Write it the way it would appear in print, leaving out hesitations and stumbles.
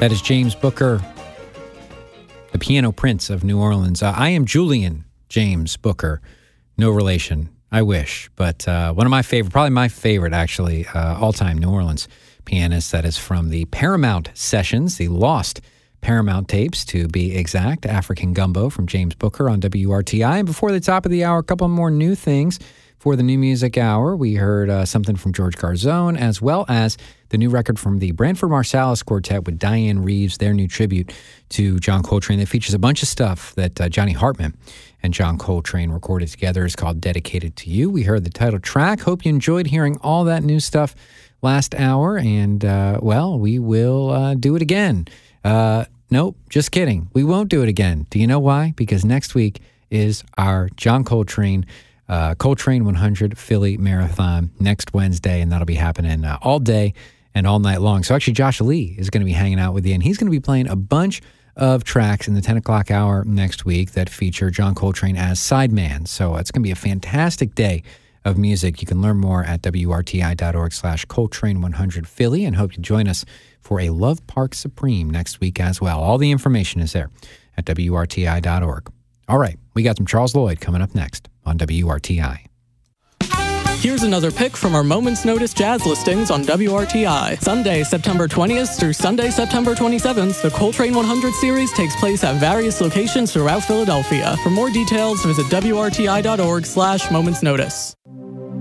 That is James Booker, the piano prince of New Orleans. I am Julian James Booker. No relation. I wish. But one of my favorite, probably my favorite actually, all-time New Orleans pianist. That is from the Paramount Sessions, the lost Paramount tapes to be exact. African Gumbo from James Booker on WRTI. And before the top of the hour, a couple more new things for the New Music Hour. We heard something from George Garzone, as well as the new record from the Branford Marsalis Quartet with Diane Reeves, their new tribute to John Coltrane that features a bunch of stuff that Johnny Hartman and John Coltrane recorded together. Is called Dedicated to You. We heard the title track. Hope you enjoyed hearing all that new stuff last hour. And, well, we will do it again. Nope, just kidding. We won't do it again. Do you know why? Because next week is our John Coltrane Coltrane 100 Philly Marathon next Wednesday, and that'll be happening all day and all night long. So actually, Josh Lee is going to be hanging out with you, and he's going to be playing a bunch of tracks in the 10 o'clock hour next week that feature John Coltrane as sideman. So it's going to be a fantastic day of music. You can learn more at WRTI.org/Coltrane100 Philly, and hope you join us for a Love Park Supreme next week as well. All the information is there at WRTI.org. All right, we got some Charles Lloyd coming up next on WRTI. Here's another pick from our Moments Notice jazz listings on WRTI. Sunday, September 20th through Sunday, September 27th, the Coltrane 100 series takes place at various locations throughout Philadelphia. For more details, visit WRTI.org/Moments Notice.